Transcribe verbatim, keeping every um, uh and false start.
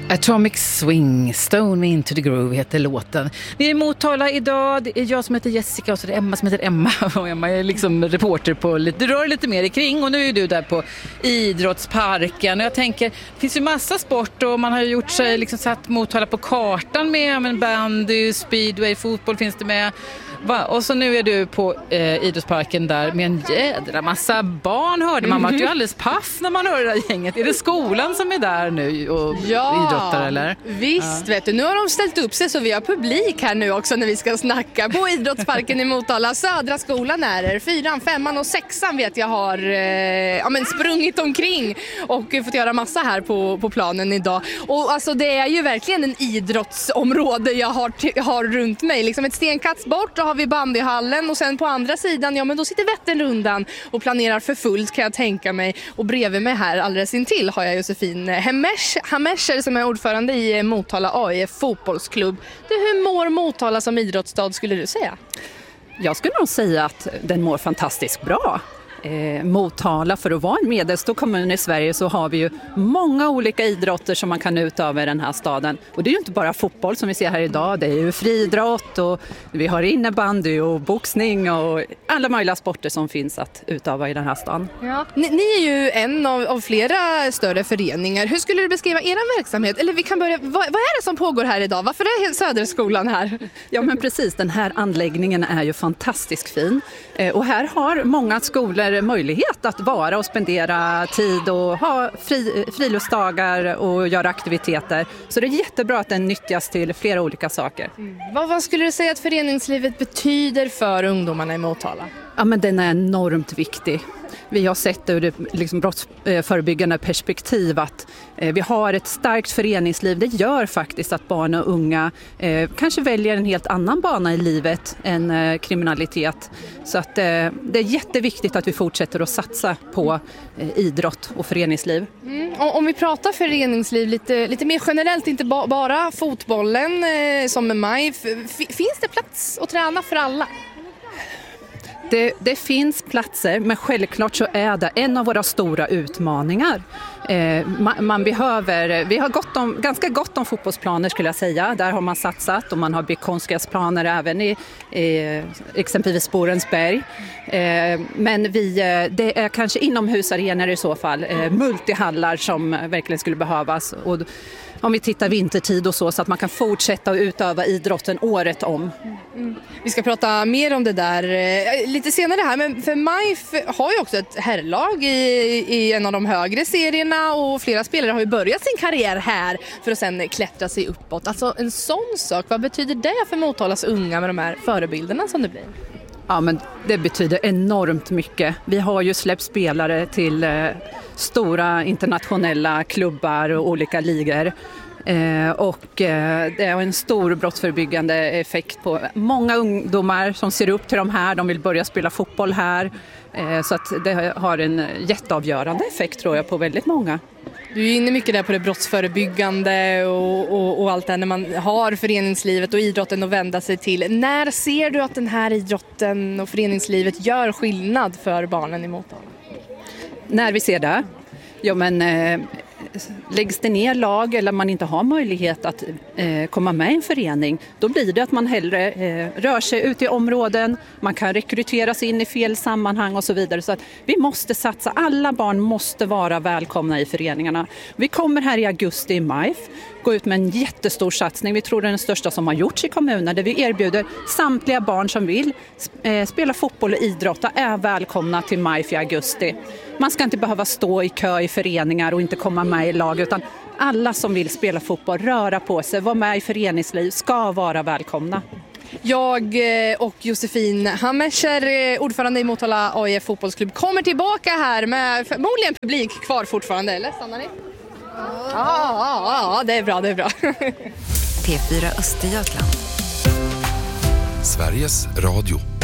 Atomic Swing, Stone Me Into the Groove heter låten. Vi är i Motala idag, det är jag som heter Jessica och så är det Emma som heter Emma. Och Emma är liksom reporter på lite, du rör lite mer i kring och nu är du där på idrottsparken. Och jag tänker, det finns ju massa sport och man har gjort sig liksom satt Motala på kartan med men bandy, speedway, fotboll finns det med. Va? Och så nu är du på eh, idrottsparken där med en jädra massa barn hörde man. Man var ju alldeles paff när man hörde det där gänget. Är det skolan som är där nu och ja, idrottar eller? Visst, ja. vet du. Nu har de ställt upp sig så vi har publik här nu också när vi ska snacka på idrottsparken i Motala. Södra skolan är det. Fyran, femman och sexan vet jag har eh, ja, men sprungit omkring och fått göra massa här på, på planen idag. Och alltså det är ju verkligen en idrottsområde jag har, t- har runt mig. Liksom ett stenkast bort har vi bandyhallen och sen på andra sidan, ja men då sitter Vätternrundan och planerar för fullt kan jag tänka mig. Och bredvid mig här alldeles intill har jag Josefin Hamescher som är ordförande i Motala A I F fotbollsklubb. Du, hur mår Motala som idrottsstad skulle du säga? Jag skulle nog säga att den mår fantastiskt bra. Eh, Motala, för att vara en medelstor kommun i Sverige så har vi ju många olika idrotter som man kan utöva i den här staden. Och det är ju inte bara fotboll som vi ser här idag, det är ju friidrott och vi har innebandy och boxning och alla möjliga sporter som finns att utöva i den här staden. Ja. Ni, ni är ju en av, av flera större föreningar. Hur skulle du beskriva er verksamhet? Eller vi kan börja, vad, vad är det som pågår här idag? Varför är Söderskolan här? Ja men precis, den här anläggningen är ju fantastiskt fin. Eh, och här har många skolor möjlighet att vara och spendera tid och ha fri, friluftsdagar och göra aktiviteter. Så det är jättebra att den nyttjas till flera olika saker. Mm. Vad, vad skulle du säga att föreningslivet betyder för ungdomarna i Motala? Ja, men den är enormt viktig. Vi har sett det ur det liksom brottsförebyggande perspektiv att eh, vi har ett starkt föreningsliv. Det gör faktiskt att barn och unga eh, kanske väljer en helt annan bana i livet än eh, kriminalitet. Så att, eh, det är jätteviktigt att vi fortsätter att satsa på eh, idrott och föreningsliv. Mm. Om vi pratar föreningsliv lite, lite mer generellt, inte ba- bara fotbollen eh, som med maj. F- finns det plats att träna för alla? Det, det finns platser, men självklart så är det en av våra stora utmaningar. Eh, man, man behöver, vi har gott om, ganska gott om fotbollsplaner skulle jag säga. Där har man satsat och man har byggt konstgräsplaner även i, i exempelvis Borensberg. Eh, men vi, det är kanske inomhusarenor i så fall, eh, multihallar som verkligen skulle behövas. Och om vi tittar vintertid och så, så att man kan fortsätta att utöva idrotten året om. Mm. Vi ska prata mer om det där eh, lite senare här, men för M I F har ju också ett herrlag i, i en av de högre serierna och flera spelare har ju börjat sin karriär här för att sen klättra sig uppåt. Alltså en sån sak, vad betyder det för Motalas unga med de här förebilderna som det blir? Ja, men det betyder enormt mycket. Vi har ju släppt spelare till eh, stora internationella klubbar och olika ligor. Eh, och eh, det är en stor brottsförebyggande effekt på många ungdomar som ser upp till de här. De vill börja spela fotboll här. Eh, så att det har en jätteavgörande effekt tror jag på väldigt många. Du är inne mycket där på det brottsförebyggande och, och, och allt det när man har föreningslivet och idrotten att vända sig till. När ser du att den här idrotten och föreningslivet gör skillnad för barnen i Motala? När vi ser det? Jo men eh, läggs det ner lag eller man inte har möjlighet att eh, komma med i en förening, då blir det att man hellre eh, rör sig ut i områden, man kan rekryteras in i fel sammanhang och så vidare. Så att vi måste satsa, alla barn måste vara välkomna i föreningarna. Vi kommer här i augusti i M I F gå ut med en jättestor satsning, vi tror det är den största som har gjorts i kommunen, där vi erbjuder samtliga barn som vill eh, spela fotboll och idrotta är välkomna till M I F i augusti. Man ska inte behöva stå i kö i föreningar och inte komma med i lag, utan alla som vill spela fotboll, röra på sig, vara med i föreningsliv ska vara välkomna. Jag och Josefin Hamescher, ordförande i Motala A I F fotbollsklubb, kommer tillbaka här med förmodligen publik kvar fortfarande, eller stannar ni? Ja, ja, ja, det är bra, det är bra. P fyra Östergötland. Sveriges Radio.